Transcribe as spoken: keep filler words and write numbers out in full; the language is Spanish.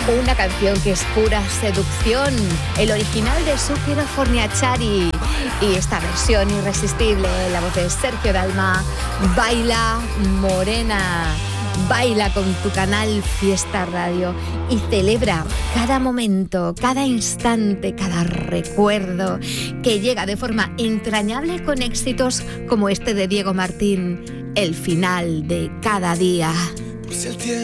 Una canción que es pura seducción, el original de Zucchero Forniachari y esta versión irresistible, la voz de Sergio Dalma, Baila Morena. Baila con tu canal Fiesta Radio y celebra cada momento, cada instante, cada recuerdo que llega de forma entrañable con éxitos como este de Diego Martín, el final de cada día.